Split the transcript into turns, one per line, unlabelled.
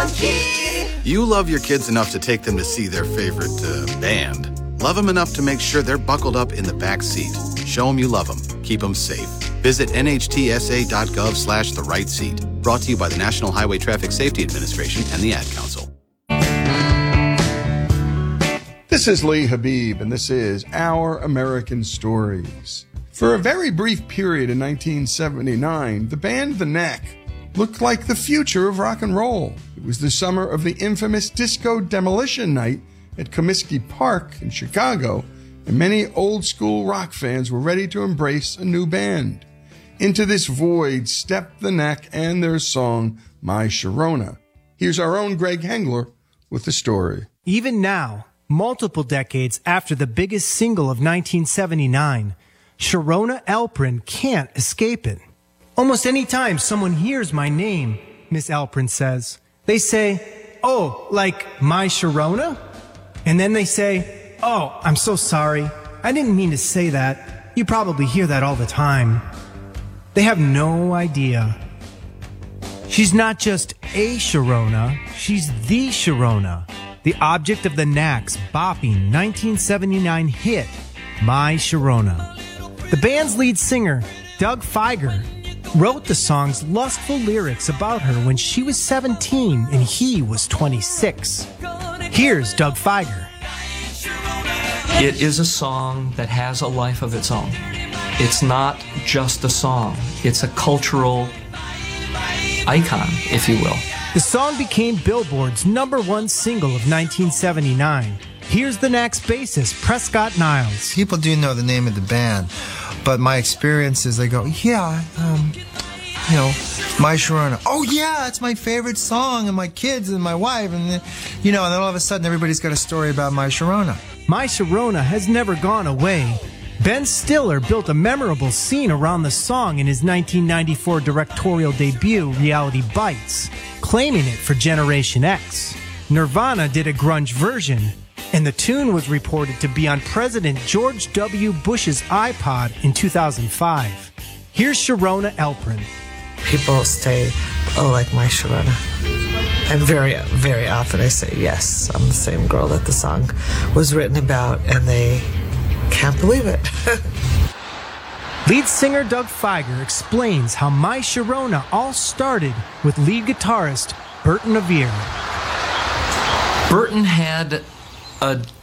monkey.
You love your kids enough to take them to see their favorite band. Love them enough to make sure they're buckled up in the back seat. Show them you love them. Keep them safe. Visit nhtsa.gov/the right seat. Brought to you by the National Highway Traffic Safety Administration and the Ad Council.
This is Lee Habib, and this is Our American Stories. For a very brief period in 1979, the band The Knack looked like the future of rock and roll. It was the summer of the infamous Disco Demolition Night at Comiskey Park in Chicago, and many old-school rock fans were ready to embrace a new band. Into this void stepped The Knack and their song, My Sharona. Here's our own Greg Hengler with the story.
Even now, multiple decades after the biggest single of 1979, Sharona Alprin can't escape it. Almost any time someone hears my name, Miss Alprin says, they say, "Oh, like My Sharona?" And then they say, "Oh, I'm so sorry. I didn't mean to say that. You probably hear that all the time." They have no idea. She's not just a Sharona, she's the Sharona, the object of the Knack's bopping 1979 hit, My Sharona. The band's lead singer, Doug Fieger, wrote the song's lustful lyrics about her when she was 17 and he was 26. Here's Doug Fieger.
It is a song that has a life of its own. It's not just a song. It's a cultural icon, if you will.
The song became Billboard's #1 single of 1979. Here's the Knack's bassist, Prescott Niles.
People do know the name of the band, but my experience is they go, yeah, My Sharona. Oh, yeah, it's my favorite song, and my kids and my wife, and then, and then all of a sudden everybody's got a story about My Sharona.
My Sharona has never gone away. Ben Stiller built a memorable scene around the song in his 1994 directorial debut, Reality Bites, claiming it for Generation X. Nirvana did a grunge version, and the tune was reported to be on President George W. Bush's iPod in 2005. Here's Sharona Alprin.
People say, "Oh, like My Sharona." And very, very often I say, yes, I'm the same girl that the song was written about, and they can't believe it.
Lead singer Doug Fieger explains how My Sharona all started with lead guitarist Burton Avere.
Burton had a